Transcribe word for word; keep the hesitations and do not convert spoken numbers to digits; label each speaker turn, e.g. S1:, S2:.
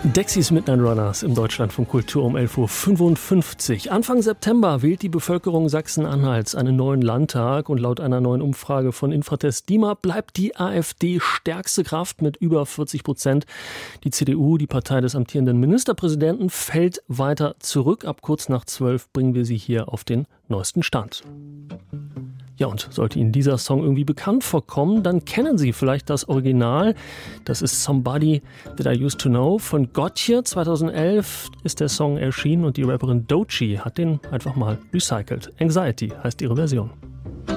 S1: Dexys Midnight Runners im Deutschlandfunk Kultur um elf Uhr fünfundfünfzig. Anfang September wählt die Bevölkerung Sachsen-Anhalts einen neuen Landtag und laut einer neuen Umfrage von Infratest DIMAP bleibt die AfD stärkste Kraft mit über vierzig Prozent. Die C D U, die Partei des amtierenden Ministerpräsidenten, fällt weiter zurück. Ab kurz nach zwölf bringen wir Sie hier auf den neuesten Stand. Ja, und sollte Ihnen dieser Song irgendwie bekannt vorkommen, dann kennen Sie vielleicht das Original. Das ist Somebody That I Used to Know von Gotye. zweitausendelf ist der Song erschienen und die Rapperin Doechii hat den einfach mal recycelt. Anxiety heißt ihre Version.